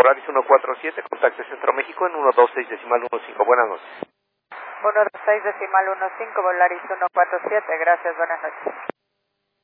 Volaris 147, contacte Centro México en 126.15. Buenas noches. 126.15, Volaris 147, gracias, buenas noches.